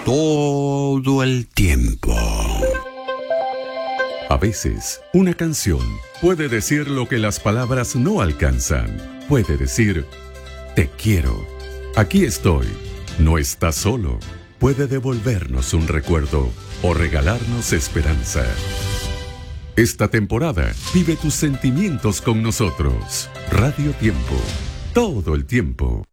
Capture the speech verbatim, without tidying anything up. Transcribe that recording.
todo el tiempo. A veces, una canción puede decir lo que las palabras no alcanzan. Puede decir, te quiero, aquí estoy, no estás solo. Puede devolvernos un recuerdo o regalarnos esperanza. Esta temporada, vive tus sentimientos con nosotros. Radio Tiempo, todo el tiempo.